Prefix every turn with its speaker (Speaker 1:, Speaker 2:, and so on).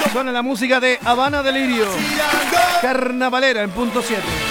Speaker 1: Suena la música de Habana Delirio, carnavalera en punto 7.